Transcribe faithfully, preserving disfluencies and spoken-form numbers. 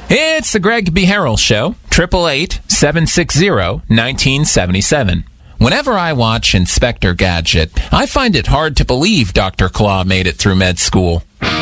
It's the Greg B. Harrell Show, eight eight eight, seven six zero, one nine seven seven. Whenever I watch Inspector Gadget, I find it hard to believe Doctor Claw made it through med school.